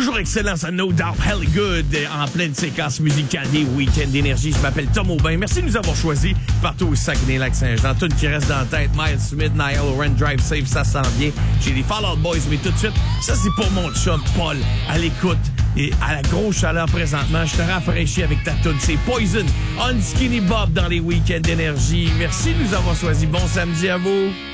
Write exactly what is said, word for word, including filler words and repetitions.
Toujours excellent, ça, No Doubt, Hell Good, en pleine séquence musicale des Week-ends d'énergie. Je m'appelle Tom Aubin. Merci de nous avoir choisis partout au Saguenay-Lac-Saint-Jean. Tout qui reste dans la tête, Miles Smith, Niall Horan, Drive Safe, ça s'en vient. J'ai les Fall Out Boys, mais tout de suite, ça c'est pour mon chum Paul, à l'écoute et à la grosse chaleur présentement. Je te rafraîchis avec ta toune. C'est Poison, on Skinny Bob dans les Week-ends d'énergie. Merci de nous avoir choisis. Bon samedi à vous.